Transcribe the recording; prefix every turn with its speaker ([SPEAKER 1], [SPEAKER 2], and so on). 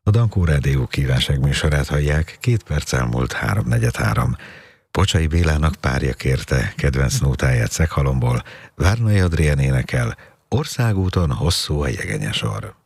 [SPEAKER 1] A Dankó Rádió kívánság műsorát hallják, 2 perc elmúlt 3:43. Pocsai Bélának Párja kérte kedvenc nótáját Szeghalomból, Várnai Adrián énekel, Országúton hosszú a jegenyesor.